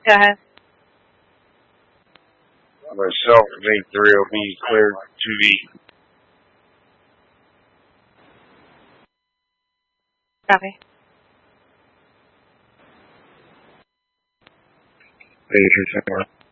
Go ahead. Myself, V3 will be cleared to the Copy. Major Center.